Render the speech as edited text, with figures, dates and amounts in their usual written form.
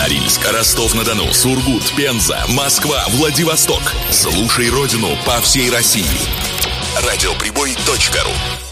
Норильск, Ростов-на-Дону, Сургут, Пенза, Москва, Владивосток. Слушай родину по всей России. Радиоприбой.ру